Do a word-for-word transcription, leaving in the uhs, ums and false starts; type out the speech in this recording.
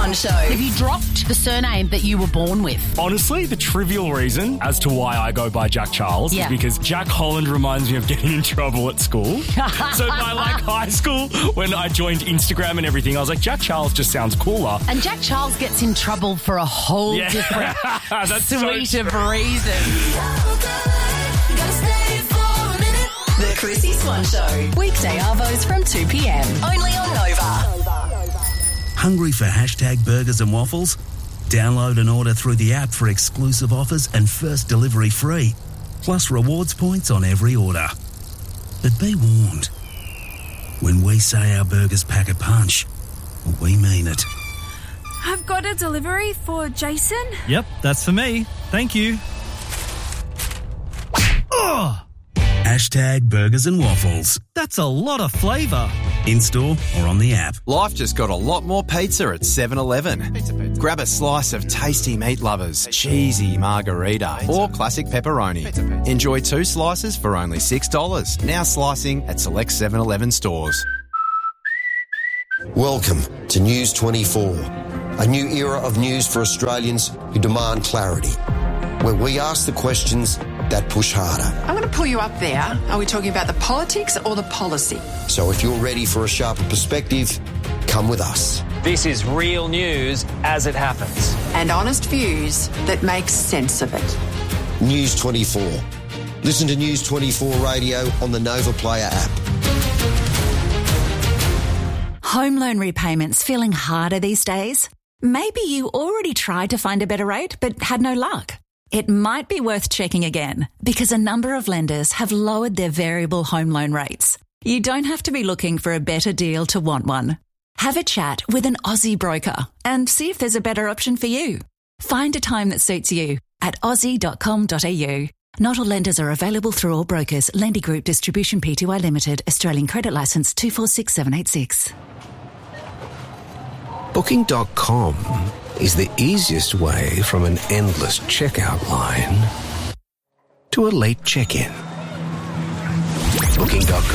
Swan Show. Have you dropped the surname that you were born with? Honestly, the trivial reason as to why I go by Jack Charles Yeah. is because Jack Holland reminds me of getting in trouble at school. So by like high school, when I joined Instagram and everything, I was like, Jack Charles just sounds cooler. And Jack Charles gets in trouble for a whole Yeah. different That's suite so of true. reasons. The Chrissy Swan Show. Weekday arvos from two p.m. Only on Nova. Hungry for hashtag burgers and waffles? Download and order through the app for exclusive offers and first delivery free, plus rewards points on every order. But be warned, when we say our burgers pack a punch, we mean it. I've got a delivery for Jason. Yep, that's for me. Thank you. Ugh, Hashtag burgers and waffles. that's a lot of flavour. In-store or on the app. Life just got a lot more pizza at seven eleven. Grab a slice of tasty meat lovers, cheesy margarita, or classic pepperoni. Enjoy two slices for only six dollars. Now slicing at select seven eleven stores. Welcome to News twenty-four, a new era of news for Australians who demand clarity, where we ask the questions that push harder. I'm going to pull you up there. Are we talking about the politics or the policy? So if you're ready for a sharper perspective, come with us. This is real news as it happens. And honest views that make sense of it. News twenty-four. Listen to News twenty-four Radio on the Nova Player app. Home loan repayments feeling harder these days? Maybe you already tried to find a better rate but had no luck. It might be worth checking again because a number of lenders have lowered their variable home loan rates. You don't have to be looking for a better deal to want one. Have a chat with an Aussie broker and see if there's a better option for you. Find a time that suits you at aussie dot com dot a u. Not all lenders are available through all brokers. Lendy Group Distribution Pty Limited, Australian Credit Licence two four six seven eight six. Booking dot com is the easiest way from an endless checkout line to a late check-in. Booking dot com